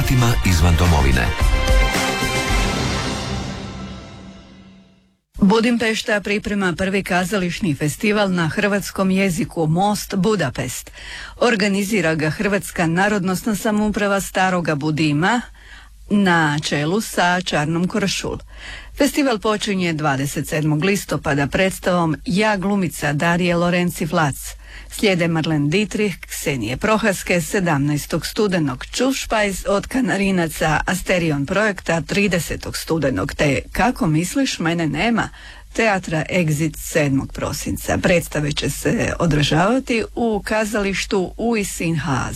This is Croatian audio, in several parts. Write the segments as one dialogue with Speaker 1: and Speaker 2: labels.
Speaker 1: Hrvatima izvan domovine.
Speaker 2: Budimpešta priprema prvi kazališni festival na hrvatskom jeziku Most Budapest. Organizira ga Hrvatska narodnosna samouprava Staroga Budima na čelu sa Čarnom Korošul. Festival počinje 27. listopada predstavom Ja glumica Darije Lorenci-Vlac. Slijede Marlene Dietrich, Ksenije Prohaske 17. studenog, Čušpajz od Kanarinaca, Asterion projekta 30. studenog, te Kako misliš, mene nema, teatra Exit 7. prosinca. Predstave će se održavati u kazalištu Uisin Haas.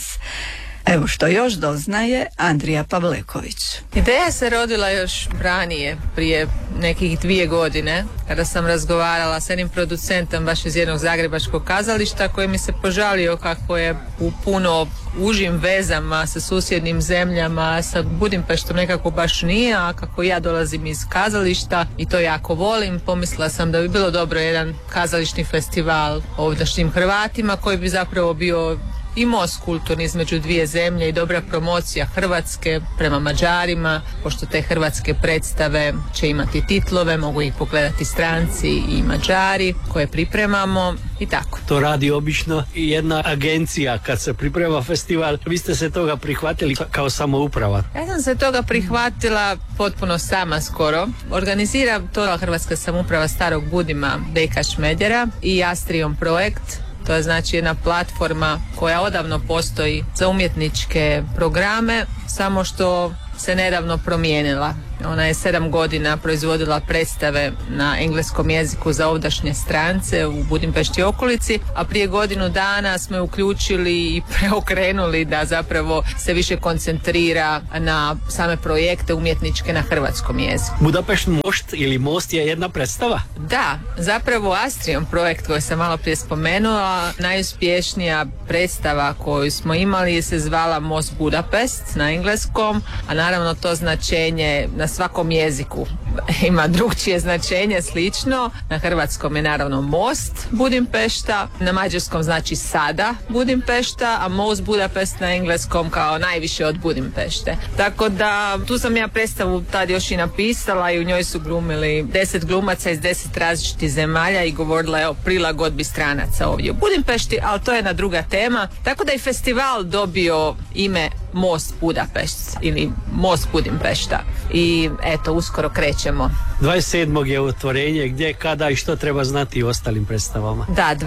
Speaker 2: Evo što još doznaje Andrija Pavleković.
Speaker 3: Ideja se rodila još ranije, prije nekih 2 godine, kada sam razgovarala s jednim producentom baš iz jednog zagrebačkog kazališta koji mi se požalio kako je u puno užim vezama sa susjednim zemljama, sa Budimpeštom nekako baš nije, a kako ja dolazim iz kazališta i to jako volim, pomislila sam da bi bilo dobro jedan kazališni festival ovdašnjim Hrvatima koji bi zapravo bio i most kulturni između 2 zemlje i dobra promocija Hrvatske prema Mađarima, pošto te hrvatske predstave će imati titlove, mogu ih pogledati stranci i Mađari koje pripremamo i tako.
Speaker 4: To radi obično i jedna agencija kad se priprema festival. Vi ste se toga prihvatili kao samouprava?
Speaker 3: Ja sam se toga prihvatila potpuno sama skoro. Organizira to Hrvatska samouprava Starog Budima Beka Šmedjera i Asterion projekt. To je znači jedna platforma koja odavno postoji za umjetničke programe, samo što se nedavno promijenila. Ona je 7 godina proizvodila predstave na engleskom jeziku za ovdašnje strance u Budimpešti i okolici, a prije godinu dana smo je uključili i preokrenuli da zapravo se više koncentrira na same projekte umjetničke na hrvatskom jeziku.
Speaker 4: Budapešt Most ili Most je jedna predstava?
Speaker 3: Da, zapravo Asterion projekt koji sam malo prije spomenula, najuspješnija predstava koju smo imali se zvala Most Budapest na engleskom, a naravno to značenje na svakom jeziku ima drugčije značenje, slično. Na hrvatskom je naravno Most Budimpešta, na mađarskom znači sada Budimpešta, a Most Budapest na engleskom kao najviše od Budimpešte. Tako da tu sam ja predstavu tad još i napisala i u njoj su glumili 10 glumaca iz 10 različitih zemalja i govorila je o prilagodbi stranaca ovdje u Budimpešti, ali to je jedna druga tema. Tako da je festival dobio ime Most Budapest ili Most Budimpešta i eto, uskoro krećemo.
Speaker 4: 27. je otvorenje, gdje, kada i što treba znati o ostalim predstavama?
Speaker 3: Da,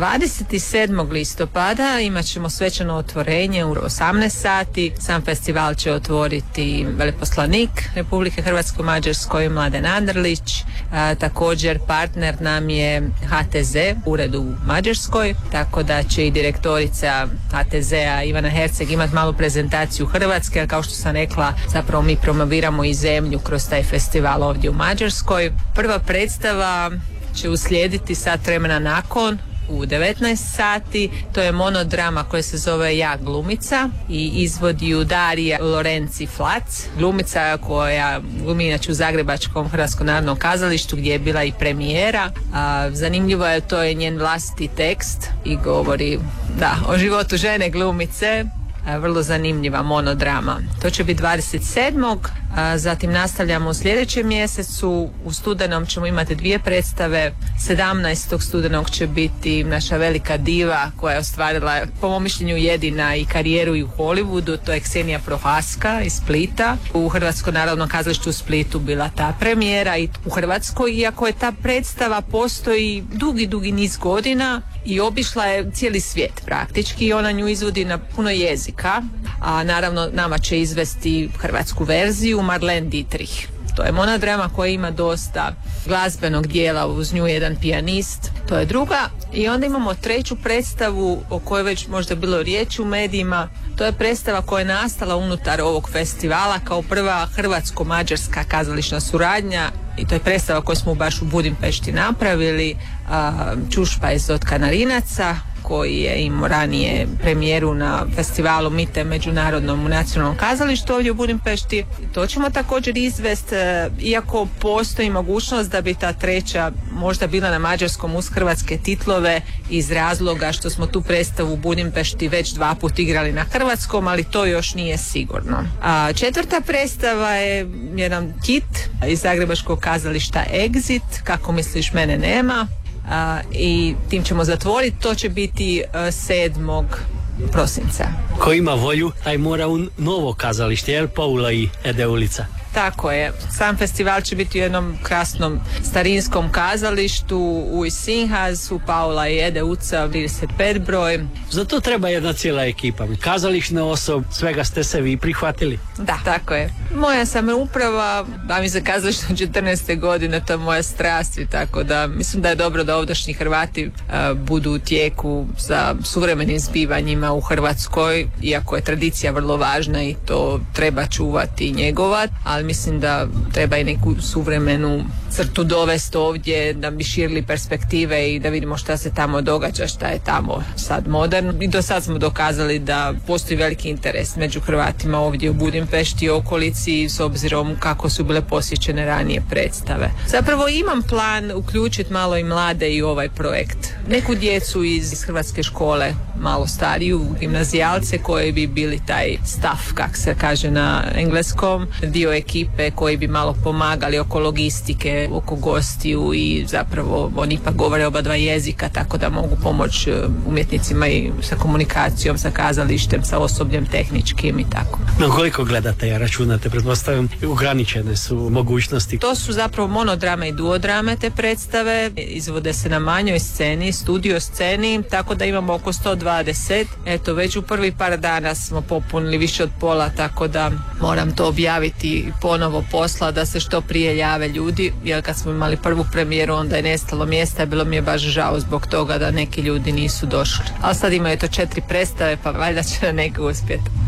Speaker 3: 27. listopada imat ćemo svečano otvorenje u 18 sati. Sam festival će otvoriti veleposlanik Republike Hrvatske u Mađarskoj Mladen Anderlić. Također partner nam je HTZ, ured u Mađarskoj, tako da će i direktorica HTZ-a Ivana Herceg imati malu prezentaciju Hrvatske, kao što sam rekla, zapravo mi promoviramo i zemlju kroz taj festival ovdje u Mađarskoj. Prva predstava će uslijediti sat vremena nakon u 19 sati. To je monodrama koja se zove Ja glumica i izvodi ju Darija Lorenci-Vlac, glumica koja glumi inače u Zagrebačkom Hrvatskom narodnom kazalištu gdje je bila i premijera. Zanimljivo je, to je njen vlastiti tekst i govori o životu žene glumice. Vrlo zanimljiva monodrama. To će biti 27. Zatim nastavljamo u sljedećem mjesecu. U studenom ćemo imati 2 predstave. 17. studenog će biti naša velika diva koja je ostvarila, po mom mišljenju, jedina i karijeru i u Hollywoodu. To je Ksenija Prohaska iz Splita. U Hrvatskom narodnom kazalištu u Splitu bila ta premijera i u Hrvatskoj, iako je ta predstava postoji dugi niz godina i obišla je cijeli svijet praktički i ona nju izvodi na puno jezika, a naravno nama će izvesti hrvatsku verziju Marlene Dietrich. To je monodrama koja ima dosta glazbenog dijela, uz nju jedan pijanist, to je druga. I onda imamo 3. predstavu o kojoj već možda bilo riječi u medijima. To je predstava koja je nastala unutar ovog festivala kao prva hrvatsko-mađarska kazališna suradnja i to je predstava koju smo baš u Budimpešti napravili, Čušpajz od Kanarinaca, koji je imao ranije premijeru na festivalu MITE Međunarodnom u Nacionalnom kazalištu ovdje u Budimpešti. To ćemo također izvesti, iako postoji mogućnost da bi ta treća možda bila na mađarskom uz hrvatske titlove iz razloga što smo tu predstavu u Budimpešti već 2 puta igrali na hrvatskom, ali to još nije sigurno. A četvrta predstava je jedan hit iz zagrebačkog kazališta Exit, Kako misliš mene nema, i tim ćemo zatvoriti. To će biti 7. prosinca.
Speaker 4: Ko ima volju, taj mora u novo kazalište, jel Paula i Ede ulica?
Speaker 3: Tako je. Sam festival će biti u jednom krasnom starinskom kazalištu u Isinhas, u Paula i Ede ulica 35 broj.
Speaker 4: Za to treba jedna cijela ekipa. Kazališna osoba, svega ste se vi prihvatili.
Speaker 3: Da, tako je. Moja sam uprava, bavim se kazalištom 14. godine, to je moja strast i tako da mislim da je dobro da ovdašnji Hrvati budu u tijeku sa suvremenim zbivanjima u Hrvatskoj, iako je tradicija vrlo važna i to treba čuvati i njegovati, ali mislim da treba i neku suvremenu crtu dovesti ovdje da bi širili perspektive i da vidimo šta se tamo događa, šta je tamo sad moderno. I do sad smo dokazali da postoji veliki interes među Hrvatima ovdje u Budimpešti i okolici s obzirom kako su bile posjećene ranije predstave. Zapravo imam plan uključiti malo i mlade i ovaj projekt. Neku djecu iz hrvatske škole, malo stariju, gimnazijalce koji bi bili taj staff, kak se kaže na engleskom, dio ekipe koji bi malo pomagali oko logistike, oko gostiju i zapravo oni ipak govore oba dva jezika, tako da mogu pomoći umjetnicima i sa komunikacijom, sa kazalištem, sa osobljem tehničkim i tako.
Speaker 4: No koliko gledate, računate, pretpostavljam, ograničene su mogućnosti?
Speaker 3: To su zapravo monodrame i duodrame te predstave, izvode se na manjoj sceni, studio sceni, tako da imamo oko 120. Eto, već u prvi par dana smo popunili više od pola, tako da moram to objaviti ponovo posla da se što prije jave ljudi, jer kad smo imali prvu premijeru onda je nestalo mjesta i bilo mi je baš žao zbog toga da neki ljudi nisu došli. Ali sad imaju to 4 predstave, pa valjda će na neke uspjeti.